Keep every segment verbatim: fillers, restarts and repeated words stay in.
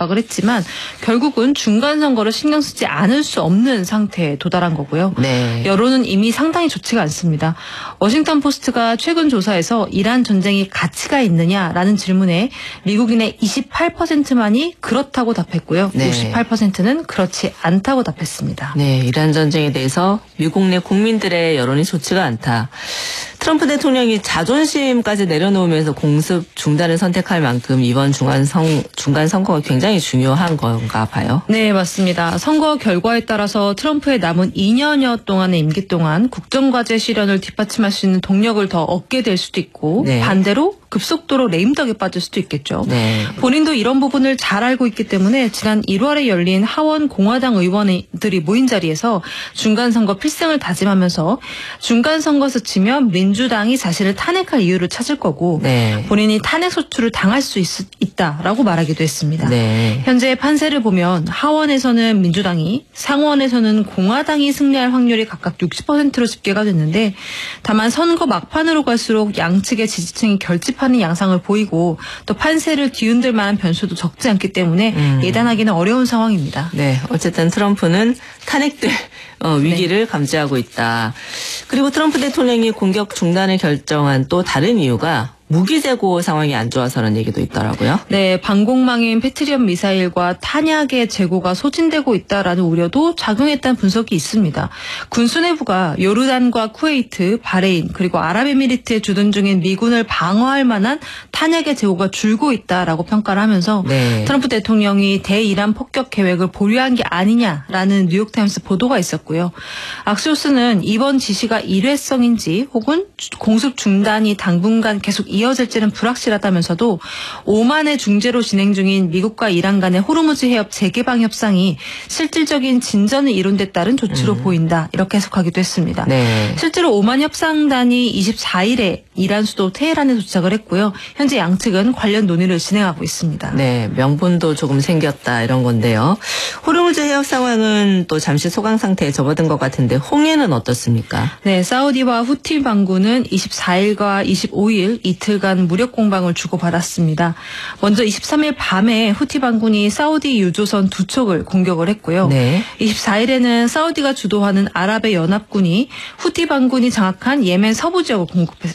압박을 했지만 결국은 중간선거를 신경 쓰지 않을 수 없는 상태에 도달한 거고요. 네. 여론은 이미 상당히 좋지가 않습니다. 워싱턴 포스트가 최근 조사에서 이란 전쟁이 가치가 있느냐라는 질문에 미국인의 이십팔 퍼센트만이 그렇다고 답했고요. 네. 육십팔 퍼센트는 그렇지 않다고 답했습니다. 네, 이란 전쟁에 대해서 미국 내 국민들의 여론이 좋지가 않다. 트럼프 대통령이 자존심까지 내려놓으면서 공습 중단을 선택할 만큼 이번 중간 선, 중간 선거가 굉장히 중요한 건가 봐요. 네, 맞습니다. 선거 결과에 따라서 트럼프의 남은 이 년여 동안의 임기 동안 국정과제 실현을 뒷받침할 수 있는 동력을 더 얻게 될 수도 있고 네. 반대로 급속도로 레임덕에 빠질 수도 있겠죠. 네. 본인도 이런 부분을 잘 알고 있기 때문에 지난 일월에 열린 하원 공화당 의원들이 모인 자리에서 중간선거 필승을 다짐하면서 중간선거에서 지면 민주당이 자신을 탄핵할 이유를 찾을 거고 네. 본인이 탄핵 소추를 당할 수 있, 있다라고 말하기도 했습니다. 네. 현재 판세를 보면 하원에서는 민주당이, 상원에서는 공화당이 승리할 확률이 각각 육십 퍼센트로 집계가 됐는데 다만 선거 막판으로 갈수록 양측의 지지층이 결집하는 양상을 보이고 또 판세를 뒤흔들 만한 변수도 적지 않기 때문에 음. 예단하기는 어려운 상황입니다. 네, 어쨌든 트럼프는 탄핵될 어, 위기를 네. 감지하고 있다. 그리고 트럼프 대통령이 공격 중단을 결정한 또 다른 이유가 무기 재고 상황이 안 좋아서라는 얘기도 있더라고요. 네, 방공망인 패트리엇 미사일과 탄약의 재고가 소진되고 있다라는 우려도 작용했다는 분석이 있습니다. 군수내부가 요르단과 쿠웨이트, 바레인 그리고 아랍에미리트에 주둔 중인 미군을 방어할 만한 탄약의 재고가 줄고 있다라고 평가를 하면서 네. 트럼프 대통령이 대이란 폭격 계획을 보류한 게 아니냐라는 뉴욕타임스 보도가 있었고요. 악시오스는 이번 지시가 일회성인지 혹은 공습 중단이 당분간 계속 이어질지는 불확실하다면서도 오만의 중재로 진행 중인 미국과 이란 간의 호르무즈 해협 재개방 협상이 실질적인 진전을 이룬 데 따른 조치로 음. 보인다. 이렇게 해석하기도 했습니다. 네. 실제로 오만 협상단이 이십사 일에 이란 수도 테헤란에 도착을 했고요. 현재 양측은 관련 논의를 진행하고 있습니다. 네, 명분도 조금 생겼다 이런 건데요. 호르무즈 해협 상황은 또 잠시 소강 상태에 접어든 것 같은데 홍해는 어떻습니까? 네, 사우디와 후티 반군은 이십사 일과 이십오 일 이틀간 무력 공방을 주고받았습니다. 먼저 이십삼 일 밤에 후티 반군이 사우디 유조선 두 척을 공격을 했고요. 네. 이십사 일에는 사우디가 주도하는 아랍의 연합군이 후티 반군이 장악한 예멘 서부 지역을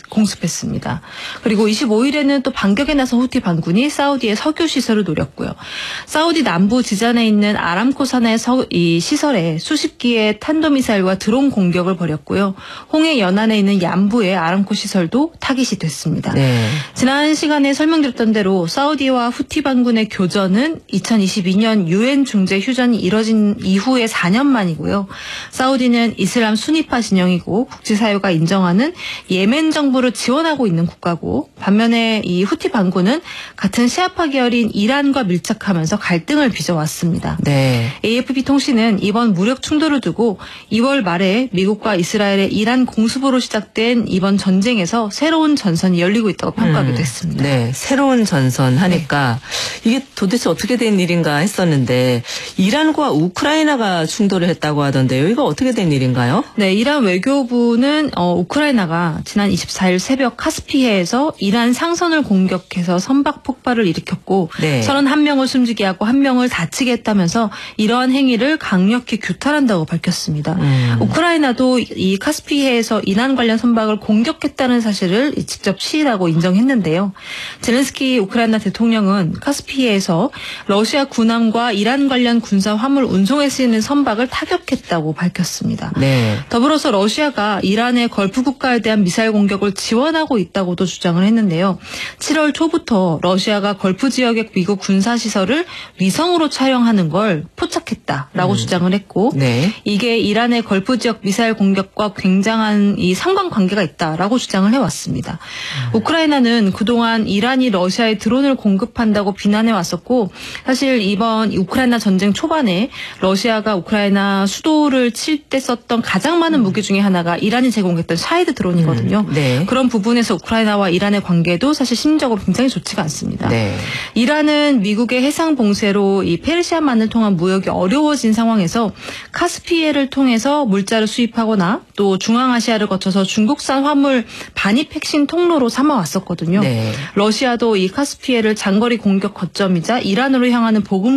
공습했습니다. 그리고 이십오 일에는 또 반격에 나선 후티 반군이 사우디의 석유 시설을 노렸고요. 사우디 남부 지잔에 있는 아람코 산의 서, 이 시설에 수십 기의 탄도미사일과 드론 공격을 벌였고요. 홍해 연안에 있는 얌부의 아람코 시설도 타깃이 됐습니다. 네. 지난 시간에 설명드렸던 대로 사우디와 후티 반군의 교전은 이천이십이 년 유엔 중재 휴전이 이뤄진 이후에 사 년 만이고요. 사우디는 이슬람 수니파 진영이고 국제사회가 인정하는 예멘 정부를 지원하고 있는 국가고 반면에 이 후티 반군은 같은 시아파 계열인 이란과 밀착하면서 갈등을 빚어왔습니다. 네. 에이에프피 통신은 이번 무력 충돌을 두고 이월 말에 미국과 이스라엘의 이란 공습으로 시작된 이번 전쟁에서 새로운 전선이 열리고 있다고 평가하기도 음, 했습니다. 네, 새로운 전선 하니까 네. 이게 도대체 어떻게 된 일인가 했었는데 이란과 우크라이나가 충돌을 했다고 하던데요. 이거 어떻게 된 일인가요? 네, 이란 외교부는 어, 우크라이나가 지난 이십사 일 새벽 카스피해에서 이란 상선을 공격해서 선박 폭발을 일으켰고 네. 서른한 명을 숨지게 하고 한 명을 다치게 했다면서 이러한 행위를 강력히 규탄한다고 밝혔습니다. 음. 우크라이나도 이 카스피해에서 이란 관련 선박을 공격했다는 사실을 직접 시인하고 인정했는데요. 젤렌스키 우크라이나 대통령은 카스피해에서 러시아 군함과 이란 관련 군사 화물 운송에 쓰이는 선박을 타격했다고 밝혔습니다. 네. 더불어서 러시아가 이란의 걸프 국가에 대한 미사일 공격을 지원하고 있다고도 주장을 했는데요. 칠월 초부터 러시아가 걸프 지역의 미국 군사시설을 위성으로 촬영하는 걸 포착했다라고 음. 주장을 했고 네. 이게 이란의 걸프 지역 미사일 공격과 굉장한 이 상관관계가 있다라고 주장을 해왔습니다. 음. 우크라이나는 그동안 이란이 러시아에 드론을 공급한다고 비난해 왔었고 사실 이번 우크라이나 전쟁 초반에 러시아가 우크라이나 수도를 칠 때 썼던 가장 많은 무기 중에 하나가 이란이 제공했던 샤헤드 드론이거든요. 음. 네. 그런 부분에서 우크라이나와 이란의 관계도 사실 심리적으로 굉장히 좋지가 않습니다. 네. 이란은 미국의 해상 봉쇄로 이 페르시아만을 통한 무역이 어려워진 상황에서 카스피해를 통해서 물자를 수입하거나 또 중앙아시아를 거쳐서 중국산 화물 반입 핵심 통로로 삼아왔었거든요. 네. 러시아도 이 카스피해를 장거리 공격 거점이자 이란으로 향하는 보급